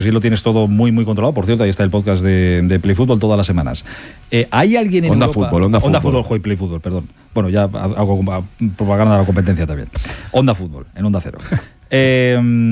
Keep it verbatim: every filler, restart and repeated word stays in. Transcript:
Sí, lo tienes todo muy, muy controlado. Por cierto, ahí está el podcast de, de Play Fútbol todas las semanas. Eh, ¿Hay alguien en Onda Europa? Fútbol, Onda Onda Fútbol. Fútbol, joder, Play Fútbol, perdón. Bueno, ya hago propaganda de la competencia también. Onda Fútbol, en Onda Cero. Eh,